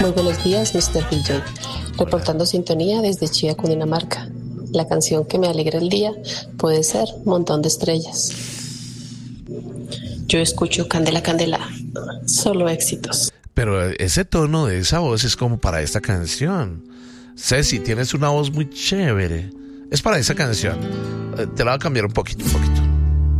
Muy buenos días, Mr. DJ. Reportando sintonía desde Chía, Cundinamarca. La canción que me alegra el día puede ser Montón de Estrellas. Yo escucho Candela, Candela. Solo éxitos. Pero ese tono de esa voz es como para esta canción. Ceci, tienes una voz muy chévere. Es para esa canción. Te la voy a cambiar un poquito.